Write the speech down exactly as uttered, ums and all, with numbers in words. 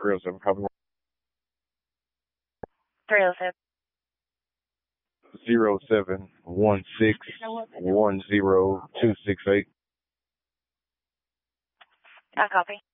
three oh seven, copy. three oh seven. zero seven one six one zero two six eight. I copy.